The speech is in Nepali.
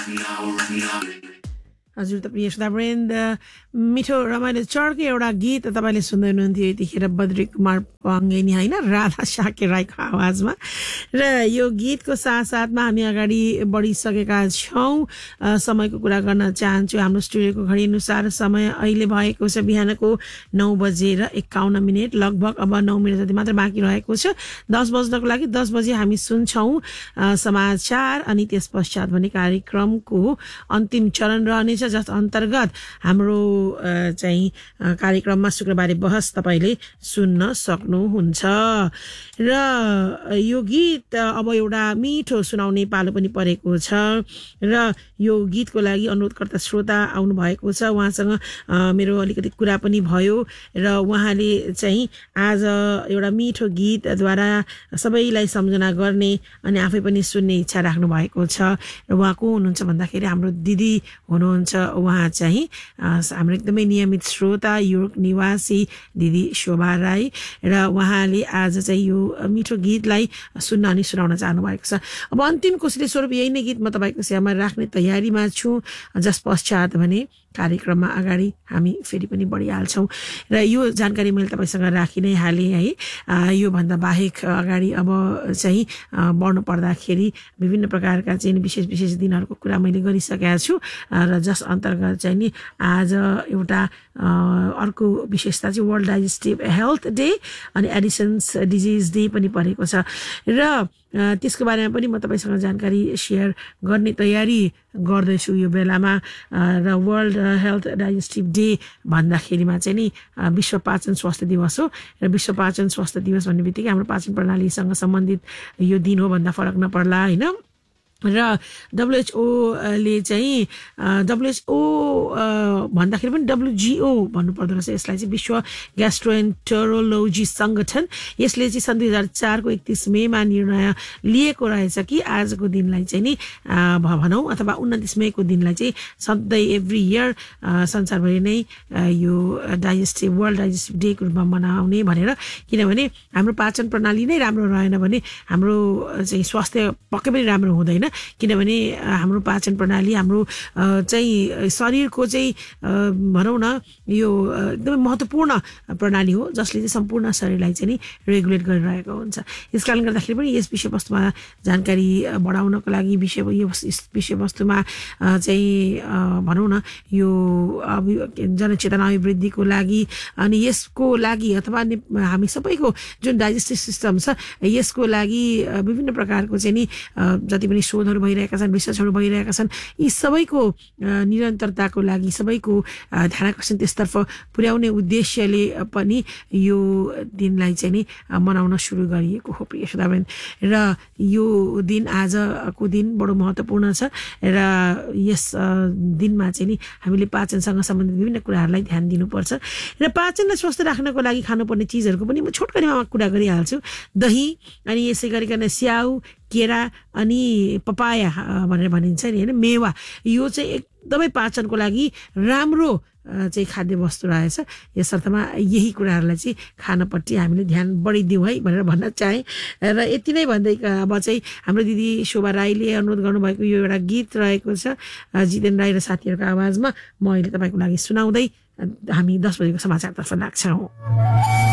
हजुर तपाईँ यशोदाबेन मिठो रमाइलो चर्को एउटा गीत तपाईँले सुन्दै हुनुहुन्थ्यो यतिखेर बद्री कुमार पङ्गेनी होइन राधा साके राईको आवाजमा र यो गीतको साथसाथमा हामी अगाडि बढिसकेका छौँ समयको कुरा गर्न चाहन्छु हाम्रो स्टुडियोको घडी अनुसार समय अहिले भएको छ बिहानको 9:51 लगभग अब 9 मिनट जति मात्र बाँकी रहेको छ 10 बज्नको लागि 10 बजे हामी सुन्छौँ समाचार अनि त्यस पश्चात भने कार्यक्रमको अन्तिम चरण रहनेछ जस अन्तर्गत हाम्रो चाहिँ कार्यक्रममा शुक्रबारे बहस तपाईले सुन्न सक्नुहुन्छ र यो गीत अब एउटा मिठो सुनाउने पालो पनि परेको छ र यो गीतको लागि अनुरोधकर्ता श्रोता आउनु भएको छ उहाँसँग मेरो अलिकति कुरा पनि भयो र उहाँले चाहिँ आज एउटा मिठो गीतद्वारा सबैलाई सम्झना गर्ने अनि आफै पनि सुन्ने इच्छा राख्नु भएको छ र उहाँ को हुनुहुन्छ भन्दाखेरि हाम्रो दिदी हुनुहुन्छ उहाँ चाहिँ हाम्रो एकदमै नियमित श्रोता युरोप निवासी दिदी शोभा राई र उहाँले आज चाहिँ यो मिठो गीतलाई सुन्न अनि सुनाउन चाहनु भएको छ अब अन्तिम कोसिस स्वरूप यही नै गीत म तपाईको सेवामा राख्ने तयारीमा छु जस पश्चात भने कार्यक्रममा अगाडि हामी फेरि पनि बढिहाल्छौँ र यो जानकारी मैले तपाईसँग राखि नै हालेँ है यो भन्दा बाहेक अगाडि अब चाहिँ बढ्नु पर्दाखेरि विभिन्न प्रकारका चाहिँ विशेष विशेष दिनहरूको कुरा मैले गरिसकेका छु र जस अन्तर्गत चाहिँ नि आज एउटा अर्को विशेषता चाहिँ वर्ल्ड डाइजेस्टिभ हेल्थ डे अनि एडिसन्स डिजिज डे पनि परेको छ र त्यसको बारेमा पनि म तपाईसँग जानकारी शेयर गर्ने तयारी गर्दैछु यो बेलामा र वर्ल्ड हेल्थ डाइजेस्टिभ डे भन्दाखेरिमा चाहिँ नि विश्व पाचन स्वास्थ्य दिवस हो र विश्व पाचन स्वास्थ्य दिवस भन्ने बित्तिकै हाम्रो पाचन प्रणालीसँग सम्बन्धित यो दिन हो भन्दा फरक नपर्ला हैन र WHO ले चाहिँ WHO भन्दाखेरि पनि WGO भन्नु पर्दो रहेछ यसलाई चाहिँ विश्व ग्यास्ट्रोएन्टेरोलोजी संगठन यसले चाहिँ सन् 2004 को 31 मेमा निर्णय लिएको रहेछ कि आजको दिनलाई चाहिँ नि भनौं अथवा 29 मे को दिनलाई चाहिँ सधैँ एभ्री इयर संसारभरि नै यो डाइजेस्टिभ वर्ल्ड डाइजेस्टिभ डे को रूपमा मनाउने भनेर किनभने हाम्रो पाचन प्रणाली नै राम्रो रहेन भने हाम्रो चाहिँ स्वास्थ्य पक्कै पनि राम्रो हुँदैन किनभने हाम्रो पाचन प्रणाली हाम्रो चाहिँ शरीरको चाहिँ भनौं न यो एकदमै महत्त्वपूर्ण प्रणाली हो जसले चाहिँ सम्पूर्ण शरीरलाई चाहिँ नि रेगुलेट गरिरहेको हुन्छ यसकारण गर्दाखेरि पनि यस विषयवस्तुमा जानकारी बढाउनको लागि विषयवस्तुमा चाहिँ भनौं न यो जनचेतना अभिवृद्धिको लागि अनि यसको लागि अथवा हामी सबैको जुन डाइजेस्टिभ सिस्टम छ यसको लागि विभिन्न प्रकारको चाहिँ नि जति पनि शोधहरू भइरहेका छन् रिसर्चहरू भइरहेका छन् यी सबैको निरन्तरताको लागि सबैको ध्यानाकर्षण त्यसतर्फ पुर्याउने उद्देश्यले पनि यो दिनलाई चाहिँ नि मनाउन सुरु गरिएको हो प्रिय श्रोताबेन र यो दिन आजको दिन बडो महत्त्वपूर्ण छ र यस दिनमा चाहिँ नि हामीले पाचनसँग सम्बन्धित विभिन्न कुराहरूलाई ध्यान दिनुपर्छ र पाचनलाई स्वस्थ राख्नको लागि खानुपर्ने चीजहरूको पनि म छोटकरीमा कुरा गरिहाल्छु दही अनि यसै गरिकन स्याउ केरा अनि पपाया भनेर भनिन्छ नि हैन मेवा यो चाहिँ एकदमै पाचनको लागि राम्रो चाहिँ खाद्य वस्तु रहेछ यसर्थमा यही कुराहरूलाई चाहिँ खानपट्टि हामीले ध्यान बढी दिउँ है भनेर भन्न चाहे र यति नै भन्दै अब चाहिँ हाम्रो दिदी शोभा राईले अनुरोध गर्नुभएको यो एउटा गीत रहेको छ जितेन राई र साथीहरूको आवाजमा म अहिले तपाईको लागि सुनाउँदै हामी 10 बजेको समाचारतर्फ लाग्छौँ।